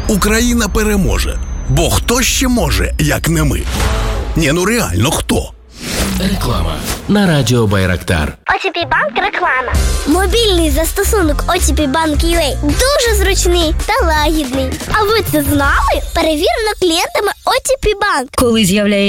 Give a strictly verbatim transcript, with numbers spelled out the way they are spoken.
Україна переможе. Бо хто ще може, як не ми? Ні, ну реально, хто? Реклама на радіо Байрактар. о ті пі Банк реклама. Мобільний застосунок о ті пі Банк ю а дуже зручний та лагідний. А ви це знали? Перевірено клієнтами о ті пі Банк. Коли з'являється